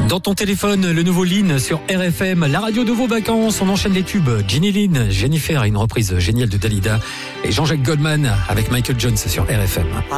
Dans ton téléphone, le nouveau Lynn sur RFM, la radio de vos vacances. On enchaîne les tubes. Ginny Lynn, Jennifer, une reprise géniale de Dalida. Et Jean-Jacques Goldman avec Michael Jones sur RFM.